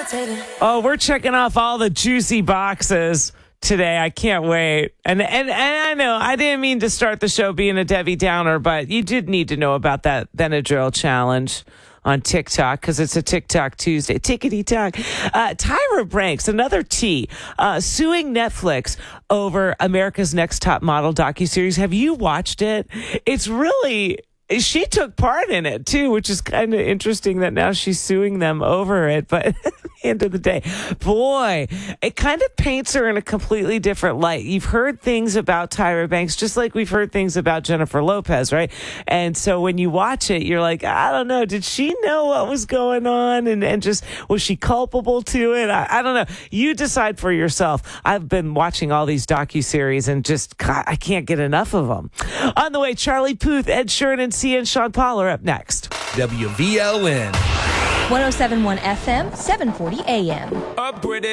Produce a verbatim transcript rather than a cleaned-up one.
Oh, we're checking off all the juicy boxes today. I can't wait. And, and and I know I didn't mean to start the show being a Debbie Downer, but you did need to know about that Benadryl challenge on TikTok because it's a TikTok Tuesday. Tickety tock. Uh, Tyra Banks, another T, uh, suing Netflix over America's Next Top Model docuseries. Have you watched it? It's really... She took part in it, too, which is kind of interesting that now she's suing them over it. But at the end of the day, boy, it kind of paints her in a completely different light. You've heard things about Tyra Banks, just like we've heard things about Jennifer Lopez, right? And so when you watch it, you're like, I don't know, did she know what was going on? And, and just, was she culpable to it? I, I don't know. You decide for yourself. I've been watching all these docuseries and just, God, I can't get enough of them. On the way, Charlie Puth, Ed Sheeran, and C and Sean Paul are up next. W V L N one oh seven point one F M, seven forty A M. Upgraded.